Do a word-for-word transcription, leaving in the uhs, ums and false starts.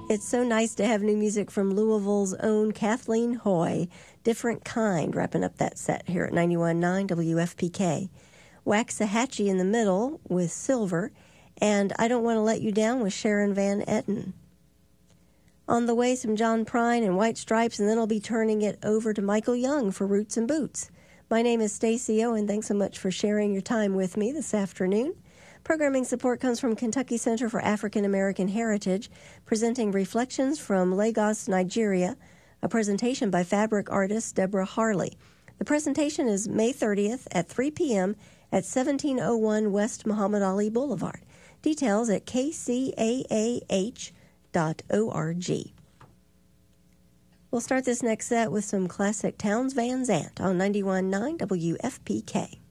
It's so nice to have new music from Louisville's own Kathleen Hoy, Different Kind, wrapping up that set here at ninety-one point nine W F P K. Waxahachie in the middle with Silver, and I Don't Want to Let You Down with Sharon Van Etten. On the way, some John Prine and White Stripes, and then I'll be turning it over to Michael Young for Roots and Boots. My name is Stacey Owen. Thanks so much for sharing your time with me this afternoon. Programming support comes from Kentucky Center for African American Heritage, presenting Reflections from Lagos, Nigeria, a presentation by fabric artist Deborah Harley. The presentation is May thirtieth at three p.m. at seventeen oh one West Muhammad Ali Boulevard. Details at k c a a h dot org. We'll start this next set with some classic Townes Van Zandt on ninety-one point nine W F P K.